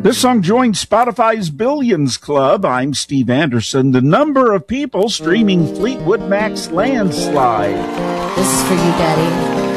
This song joined Spotify's Billions Club. I'm Steve Anderson. The number of people streaming Fleetwood Mac's Landslide. This is for you, Daddy.